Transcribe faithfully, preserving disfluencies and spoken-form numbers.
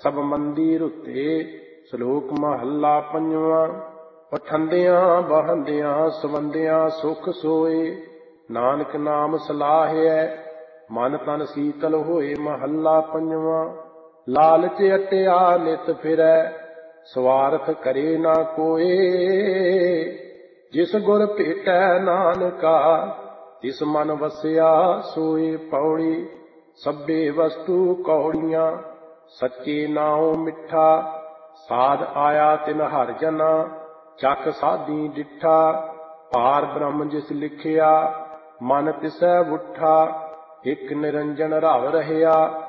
ਸਭ ਮੰਦੀ ਰੁੱਤੇ। ਸ਼ਲੋਕ ਮਹੱਲਾ ਪੰਜਵਾਂ। ਪਠੰਦਿਆਂ ਬਹੰਦਿਆਂ ਸਵੰਦਿਆਂ ਸੁਖ ਸੋਏ। ਨਾਨਕ ਨਾਮ ਸਲਾਹਿਐ ਮਨ ਤਨ ਸੀਤਲ ਹੋਏ। ਮਹੱਲਾ ਪੰਜਵਾਂ। ਲਾਲਚ ਅਟਿਆ ਨਿਤ ਫਿਰੈ ਸਵਾਰਥ ਕਰੇ ਨਾ ਕੋਏ। ਜਿਸ ਗੁਰ ਭੇਟੈ ਨਾਨਕਾ ਤਿਸ ਮਨ ਵਸਿਆ ਸੋਏ। ਪੌੜੀ। ਸਭੇ ਵਸਤੂ ਕੌੜੀਆਂ ਸੱਚੇ ਨਾਉ ਮਿੱਠਾ। ਸਾਧ ਆਇਆ ਤਿਨ ਹਰਿ ਜਨਾ ਚੱਕ ਸਾਧੀ ਡਿਠਾ। ਪਾਰ ਬ੍ਰਹਮ ਜਿਸ ਲਿਖਿਆ ਮਨ ਤਿਸੈ ਉੱਠਾ। ਇਕ ਨਿਰੰਜਨ ਰਵ ਰਹਿਆ